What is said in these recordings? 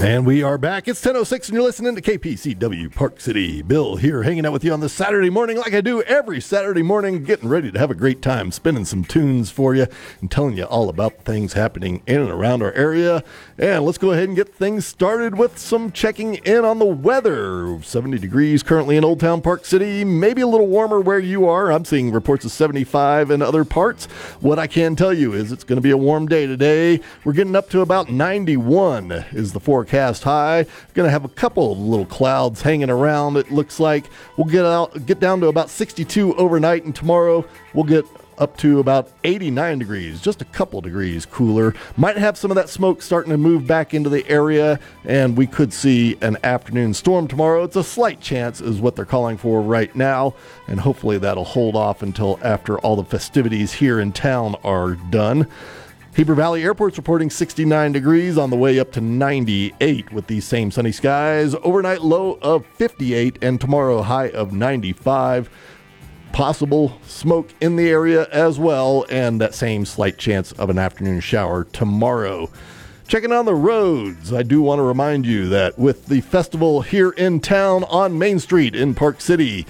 And we are back. It's 10:06 and you're listening to KPCW Park City. Bill here hanging out with you on this Saturday morning like I do every Saturday morning, getting ready to have a great time, spinning some tunes for you and telling you all about things happening in and around our area. And let's go ahead and get things started with some checking in on the weather. 70 degrees currently in Old Town Park City, maybe a little warmer where you are. I'm seeing reports of 75 in other parts. What I can tell you is it's going to be a warm day today. We're getting up to about 91 is the forecast high. Going to have a couple of little clouds hanging around. It looks like we'll get down to about 62 overnight, and tomorrow we'll get up to about 89 degrees, just a couple degrees cooler. Might have some of that smoke starting to move back into the area, and we could see an afternoon storm tomorrow. It's a slight chance is what they're calling for right now, and hopefully that'll hold off until after all the festivities here in town are done. Heber Valley Airport's reporting 69 degrees on the way up to 98 with these same sunny skies. Overnight low of 58 and tomorrow high of 95. Possible smoke in the area as well, and that same slight chance of an afternoon shower tomorrow. Checking on the roads, I do want to remind you that with the festival here in town on Main Street in Park City,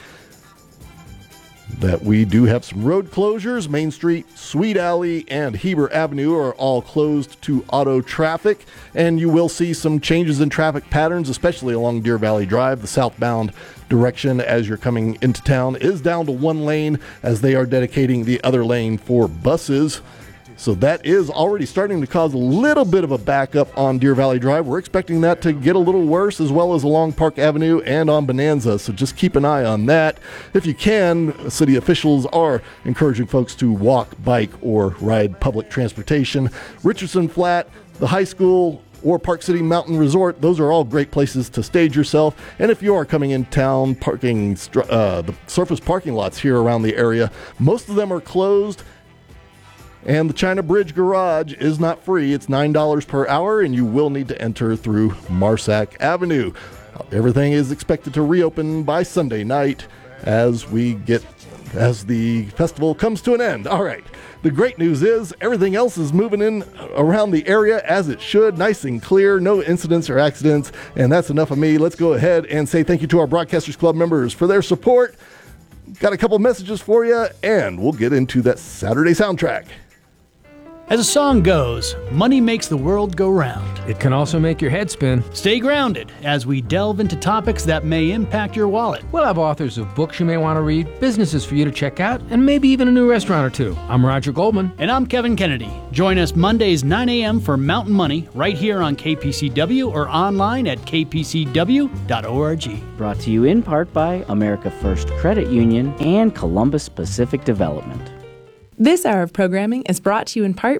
that we do have some road closures. Main Street, Sweet Alley, and Heber Avenue are all closed to auto traffic, and you will see some changes in traffic patterns, especially along Deer Valley Drive. The southbound direction as you're coming into town is down to one lane as they are dedicating the other lane for buses. So that is already starting to cause a little bit of a backup on Deer Valley Drive. We're expecting that to get a little worse, as well as along Park Avenue and on Bonanza. So just keep an eye on that. If you can, city officials are encouraging folks to walk, bike, or ride public transportation. Richardson Flat, the high school, or Park City Mountain Resort, those are all great places to stage yourself. And if you are coming in town, parking the surface parking lots here around the area, most of them are closed. And the China Bridge Garage is not free. It's $9 per hour, and you will need to enter through Marsack Avenue. Everything is expected to reopen by Sunday night as the festival comes to an end. All right. The great news is everything else is moving in around the area as it should, nice and clear, no incidents or accidents. And that's enough of me. Let's go ahead and say thank you to our Broadcasters Club members for their support. Got a couple messages for you, and we'll get into that Saturday soundtrack. As a song goes, money makes the world go round. It can also make your head spin. Stay grounded as we delve into topics that may impact your wallet. We'll have authors of books you may want to read, businesses for you to check out, and maybe even a new restaurant or two. I'm Roger Goldman. And I'm Kevin Kennedy. Join us Mondays 9 a.m. for Mountain Money right here on KPCW or online at kpcw.org. Brought to you in part by America First Credit Union and Columbus Pacific Development. This hour of programming is brought to you in part